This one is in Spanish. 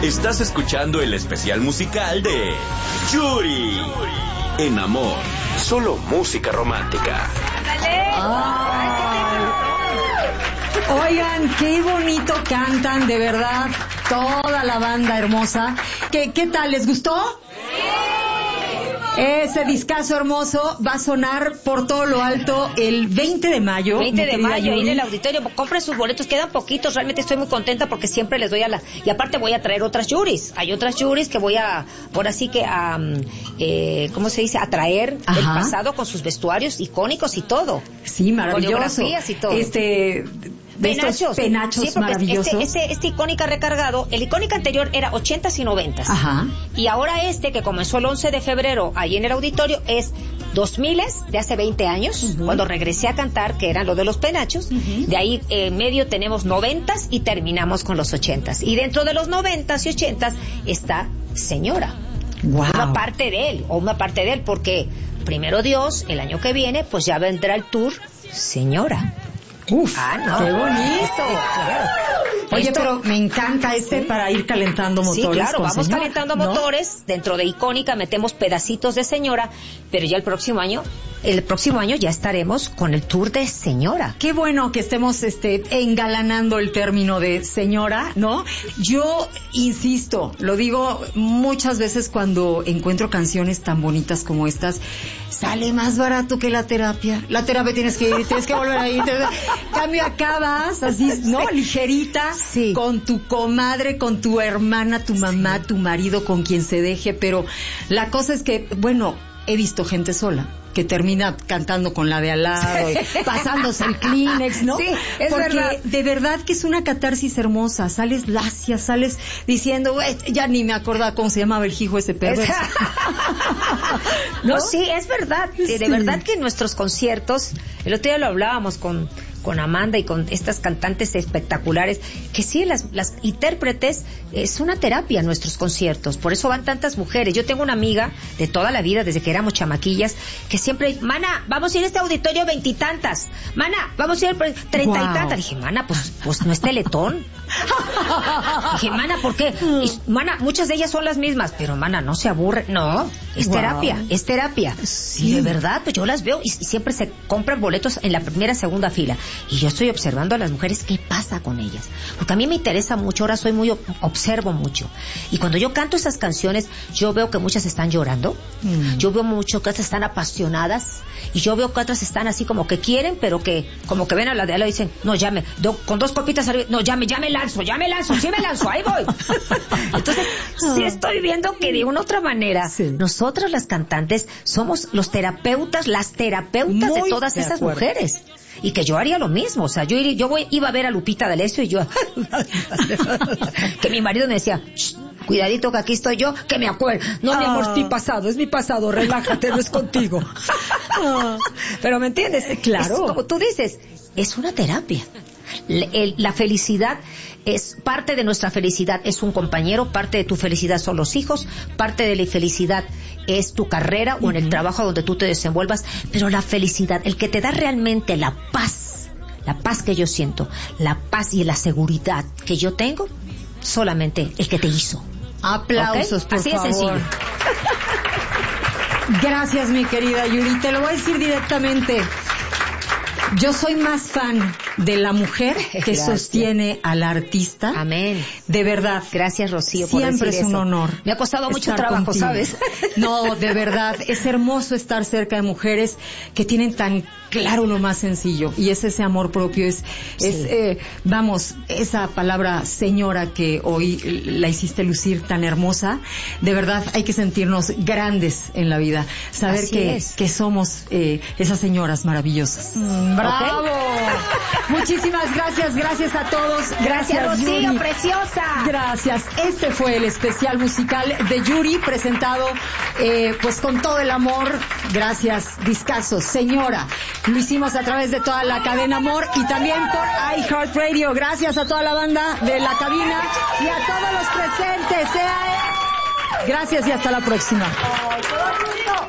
Estás escuchando el especial musical de Yuri. En Amor, solo música romántica. Oigan, qué bonito cantan, de verdad, toda la banda hermosa. ¿Qué tal? ¿Les gustó? Ese discazo hermoso va a sonar por todo lo alto el 20 de mayo. 20 de mayo, ahí en el auditorio. Compren sus boletos, quedan poquitos. Realmente estoy muy contenta porque siempre les doy y aparte voy a traer otras Yuris. Hay otras Yuris que voy a, ahora sí que ¿cómo se dice? A traer del pasado con sus vestuarios icónicos y todo. Sí, maravilloso. Coreografías y todo. Penachos sí, maravillosos. Este icónica recargado, el icónica anterior era 80s y 90s. Ajá. Y ahora que comenzó el 11 de febrero ahí en el auditorio, es 2000s, de hace 20 años, cuando regresé a cantar, que eran lo de los penachos. De ahí en medio tenemos 90s y terminamos con los 80s. Y dentro de los 90s y 80s está Señora. Wow. Una parte de él, porque primero Dios, el año que viene, pues ya vendrá el tour Señora. Uf, no. Qué bonito. Claro. Oye, pero me encanta para ir calentando motores. Sí, claro, vamos Señora, calentando motores. Dentro de Icónica metemos pedacitos de Señora, pero ya el próximo año ya estaremos con el tour de Señora. Qué bueno que estemos engalanando el término de señora, ¿no? Yo insisto, lo digo muchas veces cuando encuentro canciones tan bonitas como estas, sale más barato que la terapia. La terapia tienes que ir, tienes que volver a ir. Cambio, acabas así, ¿no? Ligerita, sí, con tu comadre, con tu hermana, tu mamá, tu marido, con quien se deje, pero la cosa es que, bueno, he visto gente sola que termina cantando con la de al lado y pasándose el Kleenex, ¿no? Sí, es porque verdad. De verdad que es una catarsis hermosa. Sales lacia, sales diciendo, ya ni me acordaba cómo se llamaba el hijo ese perverso. ¿No? Sí, es verdad. Sí. De verdad que en nuestros conciertos, el otro día lo hablábamos con Amanda y con estas cantantes espectaculares, que sí, las intérpretes, es una terapia en nuestros conciertos, por eso van tantas mujeres. Yo tengo una amiga de toda la vida, desde que éramos chamaquillas, que siempre, mana, vamos a ir a este auditorio 20 y tantas, mana, vamos a ir 30 y tantas. Dije, mana, pues no es Teletón. Dije, mana, ¿por qué? Y, mana, muchas de ellas son las mismas, pero mana, no se aburre. No, es terapia. Sí. Y de verdad, pues yo las veo y siempre se compran boletos en la primera, segunda fila. Y yo estoy observando a las mujeres qué pasa con ellas, porque a mí me interesa mucho, ahora observo mucho, y cuando yo canto esas canciones yo veo que muchas están llorando, yo veo mucho que otras están apasionadas, y yo veo que otras están así como que quieren, pero que como que ven a la de al lado y dicen, no, con 2 copitas arriba, no, ya me lanzo, ahí voy. Entonces sí estoy viendo que de una otra manera, nosotras las cantantes somos las terapeutas de todas esas mujeres. Y que yo haría lo mismo, o sea, yo iba a ver a Lupita D'Alessio y yo que mi marido me decía, cuidadito que aquí estoy yo, que me acuerdo, no, mi amor, es mi pasado, relájate, no es contigo. Pero ¿me entiendes? Claro. Es, como tú dices, es una terapia. La felicidad es parte de nuestra felicidad, es un compañero, parte de tu felicidad son los hijos, parte de la felicidad es tu carrera o en el trabajo donde tú te desenvuelvas, pero la felicidad, el que te da realmente la paz que yo siento, la paz y la seguridad que yo tengo, solamente el que te hizo. Aplausos, ¿Okay? por favor. Así de sencillo. Gracias, mi querida Yuri. Te lo voy a decir directamente. Yo soy más fan de la mujer que sostiene al artista. Amén. De verdad. Gracias, Rocío, por siempre decir es un eso. honor. Me ha costado mucho trabajo, contigo. ¿sabes? No, de verdad. Es hermoso estar cerca de mujeres que tienen tan claro lo más sencillo. Y es ese amor propio. Vamos, esa palabra señora que hoy la hiciste lucir tan hermosa. De verdad, hay que sentirnos grandes en la vida. Saber que somos esas señoras maravillosas. ¡Bravo! ¿Okay? Muchísimas gracias a todos. Gracias, Rocío, Yuri. preciosa. Gracias. Este fue el especial musical de Yuri, presentado pues con todo el amor. Gracias, discazo, señora. Lo hicimos a través de toda la cadena Amor y también por iHeartRadio. Gracias a toda la banda de la cabina y a todos los presentes. Gracias y hasta la próxima.